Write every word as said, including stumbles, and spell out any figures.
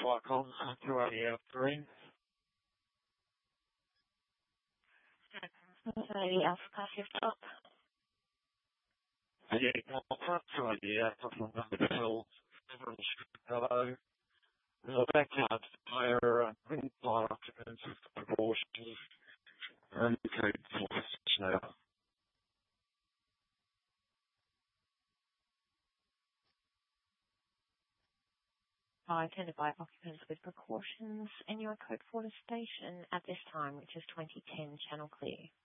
icon to a green. So the alpha passive top. Yeah, Alpha to a from the hill. Hello. The backyard fire, green fire occupants with precautions, and code for snow. Attended by occupants with precautions, and your code for the station at this time, which is twenty ten, channel clear.